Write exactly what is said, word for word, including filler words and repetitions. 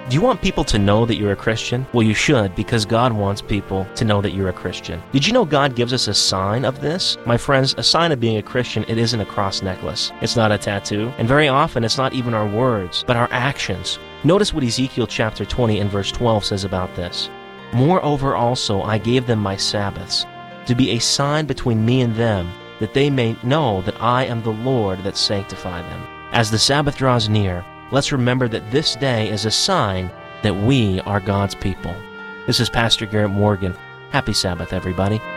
Do you want people to know that you're a Christian? Well, you should, because God wants people to know that you're a Christian. Did you know God gives us a sign of this? My friends, a sign of being a Christian, it isn't a cross necklace. It's not a tattoo. And very often, it's not even our words, but our actions. Notice what Ezekiel chapter twenty and verse twelve says about this. Moreover also I gave them my Sabbaths, to be a sign between me and them, that they may know that I am the Lord that sanctify them. As the Sabbath draws near, let's remember that this day is a sign that we are God's people. This is Pastor Garrett Morgan. Happy Sabbath, everybody.